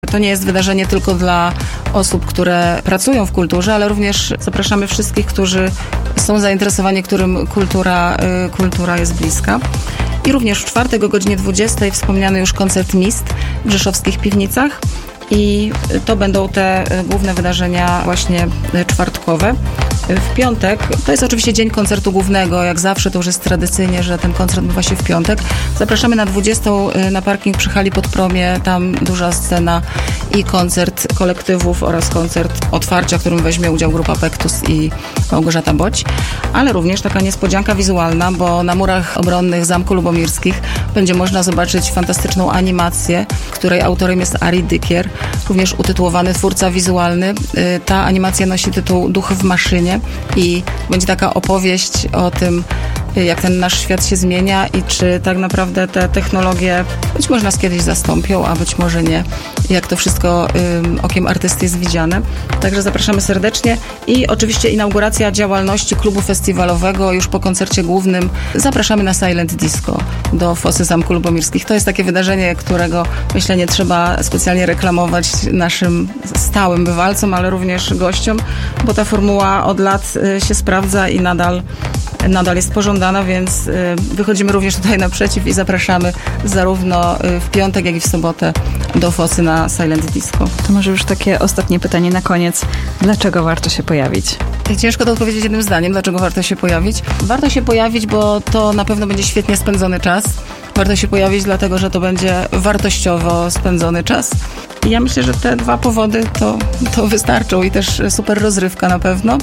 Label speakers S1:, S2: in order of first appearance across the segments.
S1: To nie jest wydarzenie tylko dla osób, które pracują w kulturze, ale również zapraszamy wszystkich, którzy są zainteresowani, którym kultura jest bliska. I również w czwartek o godzinie 20 wspomniany już koncert Mist w rzeszowskich piwnicach. I to będą te główne wydarzenia właśnie czwartkowe. W piątek, to jest oczywiście dzień koncertu głównego, jak zawsze to już jest tradycyjnie, że ten koncert bywa się w piątek. Zapraszamy na 20 na parking przy hali Podpromie, tam duża scena i koncert kolektywów oraz koncert otwarcia, w którym weźmie udział grupa Pektus i Małgorzata Boć, ale również taka niespodzianka wizualna, bo na murach obronnych Zamku Lubomirskich będzie można zobaczyć fantastyczną animację, której autorem jest Ari Dykier, również utytułowany twórca wizualny. Ta animacja nosi tytuł Duch w maszynie i będzie taka opowieść o tym, jak ten nasz świat się zmienia i czy tak naprawdę te technologie być może nas kiedyś zastąpią, a być może nie. Jak to wszystko okiem artysty jest widziane. Także zapraszamy serdecznie i oczywiście inauguracja działalności klubu festiwalowego już po koncercie głównym. Zapraszamy na Silent Disco do Fosy Zamku Lubomirskich. To jest takie wydarzenie, którego myślę nie trzeba specjalnie reklamować naszym stałym bywalcom, ale również gościom, bo ta formuła od lat się sprawdza i nadal jest pożądana, więc wychodzimy również tutaj naprzeciw i zapraszamy zarówno w piątek, jak i w sobotę do Fosy na Silent Disco.
S2: To może już takie ostatnie pytanie na koniec. Dlaczego warto się pojawić?
S1: Ciężko to odpowiedzieć jednym zdaniem, dlaczego warto się pojawić. Warto się pojawić, bo to na pewno będzie świetnie spędzony czas. Warto się pojawić, dlatego że to będzie wartościowo spędzony czas. I ja myślę, że te dwa powody to wystarczą i też super rozrywka na pewno.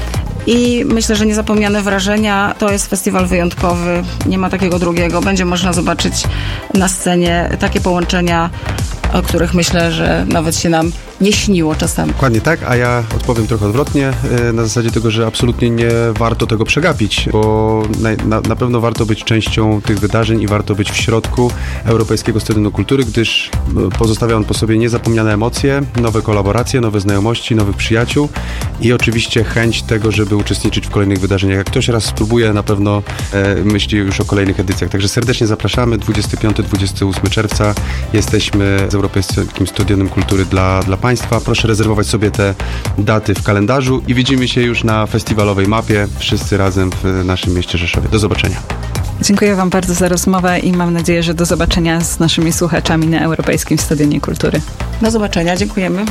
S1: I myślę, że niezapomniane wrażenia. To jest festiwal wyjątkowy, nie ma takiego drugiego. Będzie można zobaczyć na scenie takie połączenia, o których myślę, że nawet się nam nie śniło czasami.
S3: Dokładnie tak, a ja odpowiem trochę odwrotnie, na zasadzie tego, że absolutnie nie warto tego przegapić, bo na pewno warto być częścią tych wydarzeń i warto być w środku Europejskiego Stadionu Kultury, gdyż pozostawia on po sobie niezapomniane emocje, nowe kolaboracje, nowe znajomości, nowych przyjaciół i oczywiście chęć tego, żeby uczestniczyć w kolejnych wydarzeniach. Jak ktoś raz spróbuje, na pewno myśli już o kolejnych edycjach. Także serdecznie zapraszamy. 25-28 czerwca jesteśmy z Europejskim Stadionem Kultury dla Państwa. Proszę rezerwować sobie te daty w kalendarzu i widzimy się już na festiwalowej mapie wszyscy razem w naszym mieście Rzeszowie. Do zobaczenia.
S2: Dziękuję Wam bardzo za rozmowę i mam nadzieję, że do zobaczenia z naszymi słuchaczami na Europejskim Stadionie Kultury.
S1: Do zobaczenia, dziękujemy.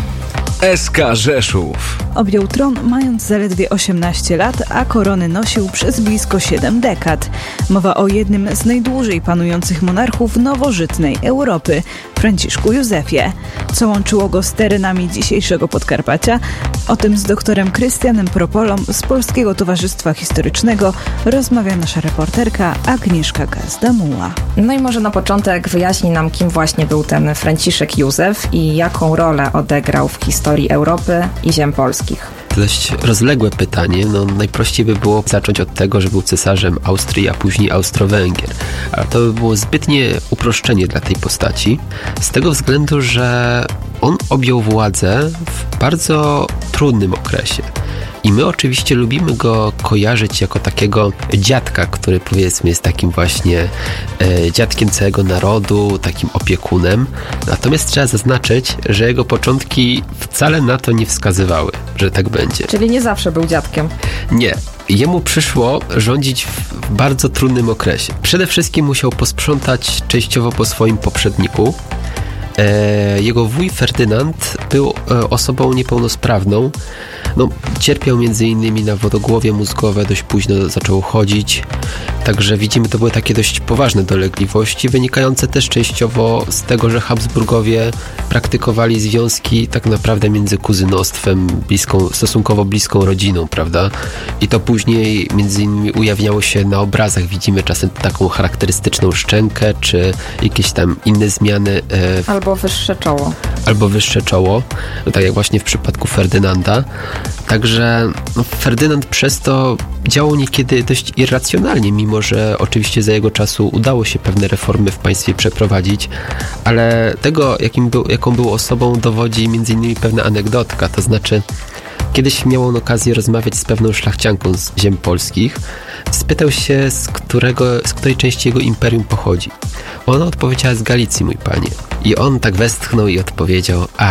S4: SK Rzeszów
S2: objął tron mając zaledwie 18 lat, a korony nosił przez blisko 7 dekad. Mowa o jednym z najdłużej panujących monarchów nowożytnej Europy, Franciszku Józefie. Co łączyło go z terenami dzisiejszego Podkarpacia? O tym z doktorem Krystianem Propolą z Polskiego Towarzystwa Historycznego rozmawia nasza reporterka Agnieszka Gazdamuła.
S5: No i może na początek wyjaśni nam, kim właśnie był ten Franciszek Józef i jaką rolę odegrał w historii Europy i ziem polskich.
S6: To dość rozległe pytanie. Najprościej by było zacząć od tego, że był cesarzem Austrii, a później Austro-Węgier. Ale to by było zbytnie uproszczenie dla tej postaci. Z tego względu, że on objął władzę w bardzo trudnym okresie. I my oczywiście lubimy go kojarzyć jako takiego dziadka, który powiedzmy jest takim właśnie dziadkiem całego narodu, takim opiekunem. Natomiast trzeba zaznaczyć, że jego początki wcale na to nie wskazywały, że tak będzie.
S5: Czyli nie zawsze był dziadkiem.
S6: Nie. Jemu przyszło rządzić w bardzo trudnym okresie. Przede wszystkim musiał posprzątać częściowo po swoim poprzedniku. Jego wuj Ferdynand był osobą niepełnosprawną. Cierpiał m.in. na wodogłowie mózgowe, dość późno zaczął chodzić. Także widzimy, to były takie dość poważne dolegliwości, wynikające też częściowo z tego, że Habsburgowie praktykowali związki tak naprawdę między kuzynostwem, stosunkowo bliską rodziną, prawda? I to później m.in. ujawniało się na obrazach. Widzimy czasem taką charakterystyczną szczękę, czy jakieś tam inne zmiany.
S5: Albo wyższe czoło.
S6: Tak jak właśnie w przypadku Ferdynanda. Także Ferdynand przez to działał niekiedy dość irracjonalnie, mimo że oczywiście za jego czasu udało się pewne reformy w państwie przeprowadzić, ale tego, jaką był osobą, dowodzi m.in. pewna anegdotka, to znaczy kiedyś miał on okazję rozmawiać z pewną szlachcianką z ziem polskich. Spytał się, z której części jego imperium pochodzi. Ona odpowiedziała: z Galicji, mój panie. I on tak westchnął i odpowiedział: